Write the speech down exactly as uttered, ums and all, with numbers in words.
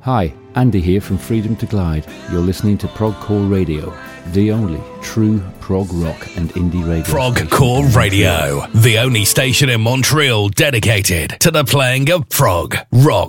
Hi, Andy here from Freedom to Glide. You're listening to Progcore Radio, the only true prog rock and indie radio Progcore Radio, the only station in Montreal dedicated to the playing of prog rock.